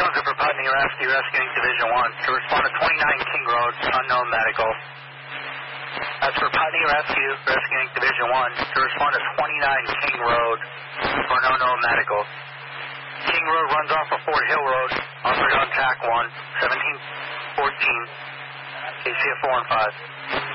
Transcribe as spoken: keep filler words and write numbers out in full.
Alonzo for Putney Rescue, rescuing Division one. To respond to twenty-nine King Road, unknown medical. That's for Putney Rescue, rescuing Division one. To respond to twenty-nine King Road for an unknown medical. King Road runs off of Fort Hill Road, operated on T A C one, seventeen fourteen, K C F four and five.